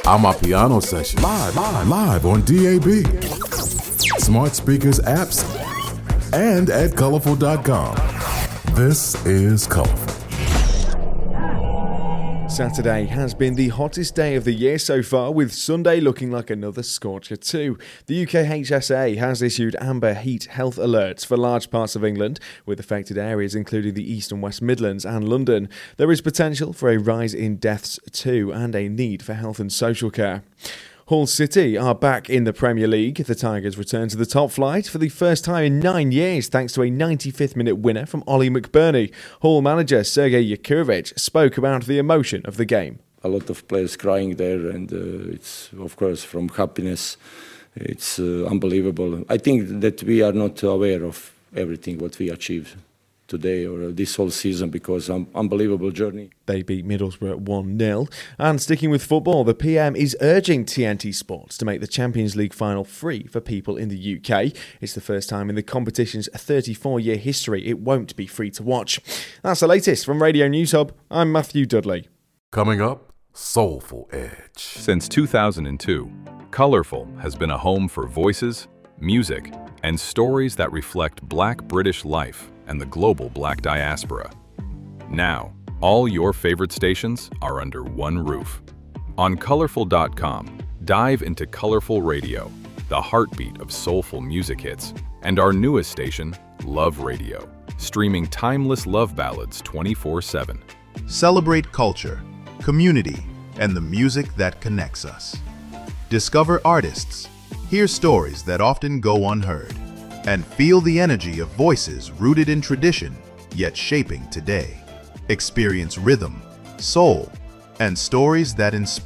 Amapiano session. Live on DAB. Smart speakers, apps, and at colorful.com. This is Colorful. Saturday has been the hottest day of the year so far, with Sunday looking like another scorcher too. The UKHSA has issued amber heat health alerts for large parts of England, with affected areas including the East and West Midlands and London. There is potential for a rise in deaths too, and a need for health and social care. Hull City are back in the Premier League. The Tigers return to the top flight for the first time in 9 years thanks to a 95th minute winner from Ollie McBurney. Hull manager Sergei Yakurovich spoke about the emotion of the game. A lot of players crying there, and it's of course from happiness. It's unbelievable. I think that we are not aware of everything what we achieved today or this whole season, because unbelievable journey. They beat Middlesbrough at 1-0. And sticking with football, the PM is urging TNT Sports to make the Champions League final free for people in the UK. It's the first time in the competition's 34-year history it won't be free to watch. That's the latest from Radio News Hub. I'm Matthew Dudley. Coming up, Soulful Edge. Since 2002, Colourful has been a home for voices, music, and stories that reflect Black British life and the global Black diaspora. Now, all your favorite stations are under one roof. On Colorful.com, dive into Colourful Radio, the heartbeat of soulful music hits, and our newest station, Love Radio, streaming timeless love ballads 24/7. Celebrate culture, community, and the music that connects us. Discover artists, hear stories that often go unheard, and feel the energy of voices rooted in tradition, yet shaping today. Experience rhythm, soul, and stories that inspire.